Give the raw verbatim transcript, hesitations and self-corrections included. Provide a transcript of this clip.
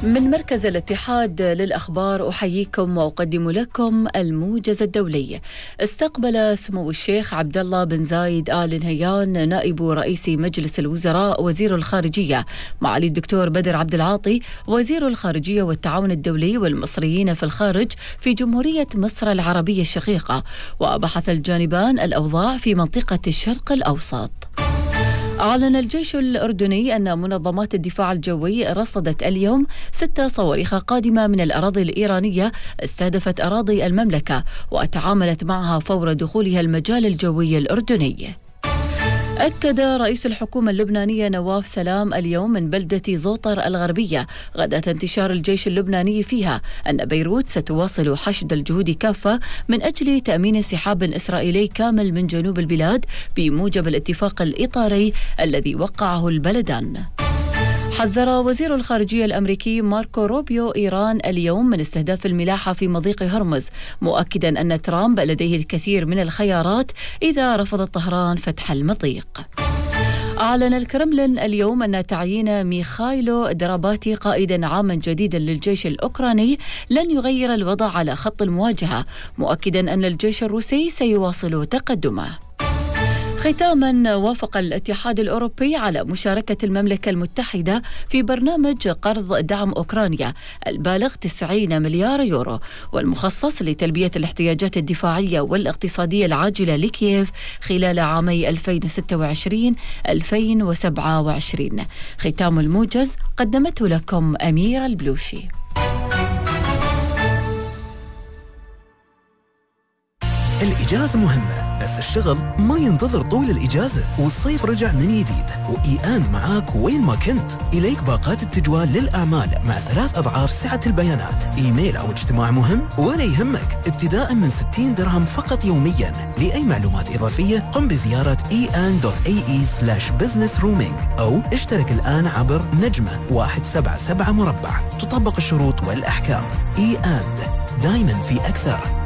من مركز الاتحاد للأخبار أحييكم وأقدم لكم الموجز الدولي. استقبل سمو الشيخ عبد الله بن زايد آل نهيان نائب رئيس مجلس الوزراء وزير الخارجية معالي الدكتور بدر عبد العاطي وزير الخارجية والتعاون الدولي والمصريين في الخارج في جمهورية مصر العربية الشقيقة، وبحث الجانبان الأوضاع في منطقة الشرق الأوسط. أعلن الجيش الأردني أن منظمات الدفاع الجوي رصدت اليوم ست صواريخ قادمة من الأراضي الإيرانية استهدفت أراضي المملكة وتعاملت معها فور دخولها المجال الجوي الأردني. أكد رئيس الحكومة اللبنانية نواف سلام اليوم من بلدة زوطر الغربية غداة انتشار الجيش اللبناني فيها أن بيروت ستواصل حشد الجهود كافة من أجل تأمين انسحاب إسرائيلي كامل من جنوب البلاد بموجب الاتفاق الإطاري الذي وقعه البلدان. حذر وزير الخارجية الأمريكي ماركو روبيو إيران اليوم من استهداف الملاحة في مضيق هرمز، مؤكدا أن ترامب لديه الكثير من الخيارات إذا رفضت طهران فتح المضيق. أعلن الكرملين اليوم أن تعيين ميخايلو دراباتي قائدا عاما جديدا للجيش الأوكراني لن يغير الوضع على خط المواجهة، مؤكدا أن الجيش الروسي سيواصل تقدمه. ختاما، وافق الاتحاد الأوروبي على مشاركة المملكة المتحدة في برنامج قرض دعم أوكرانيا البالغ تسعين مليار يورو والمخصص لتلبية الاحتياجات الدفاعية والاقتصادية العاجلة لكييف خلال عامي ألفين وستة وعشرين ألفين وسبعة وعشرين. ختام الموجز قدمته لكم أميرة البلوشي. الإجازة مهمة بس الشغل ما ينتظر طول الإجازة، والصيف رجع من جديد وإي آن معاك وين ما كنت. إليك باقات التجوال للأعمال مع ثلاث أضعاف سعة البيانات، إيميل أو اجتماع مهم ولا يهمك، ابتداء من ستين درهم فقط يوميا. لأي معلومات إضافية قم بزيارة إي آن دوت إي إي سلاش بزنس رومينج أو اشترك الآن عبر نجمة واحد سبعة سبعة مربع. تطبق الشروط والأحكام. إي آن دايما في أكثر.